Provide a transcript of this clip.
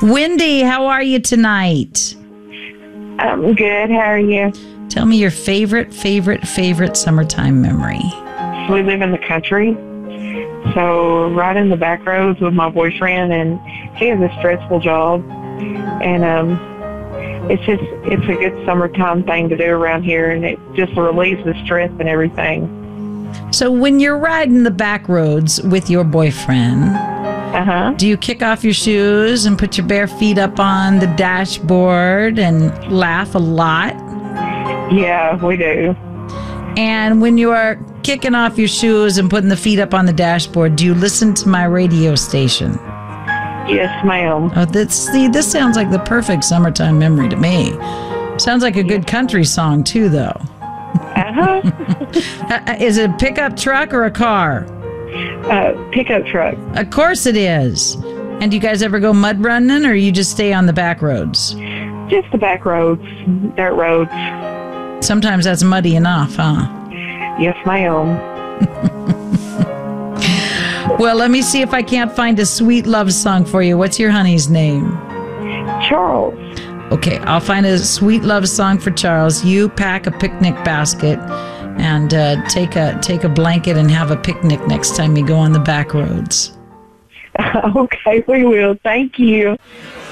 Wendy, how are you tonight? I'm good. How are you? Tell me your favorite summertime memory. We live in the country, so right in the back roads with my boyfriend, and he has a stressful job, and it's a good summertime thing to do around here, and it just relieves the stress and everything. So when you're riding the back roads with your boyfriend, do you kick off your shoes and put your bare feet up on the dashboard and laugh a lot? Yeah, we do. And when you are kicking off your shoes and putting the feet up on the dashboard, do you listen to my radio station? Yes, ma'am. Oh, this sounds like the perfect summertime memory to me. Sounds like a good country song too, though. Is it a pickup truck or a car? Pickup truck. Of course it is. And do you guys ever go mud running, or you just stay on the back roads? Just the back roads, dirt roads. Sometimes that's muddy enough, huh? Yes, ma'am. Well, let me see if I can't find a sweet love song for you. What's your honey's name? Charles. Okay, I'll find a sweet love song for Charles. You pack a picnic basket and take a blanket and have a picnic next time you go on the back roads. Okay, we will. Thank you.